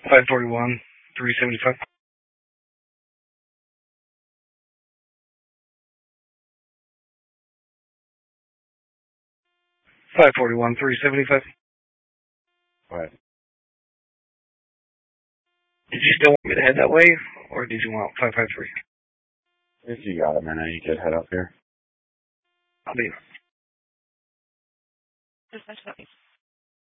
541, 375. 541, 375. What? Did you still want me to head that way, or did you want 553? If you got it, man, you could head up here. I'll be.